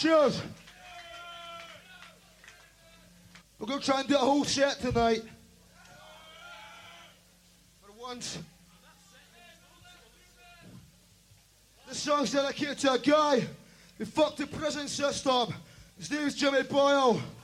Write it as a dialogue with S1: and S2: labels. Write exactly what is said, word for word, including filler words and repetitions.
S1: Cheers. We're going to try and do a whole set tonight. For once. This song's dedicated to a guy who fucked the prison system. His name's Jimmy Boyle.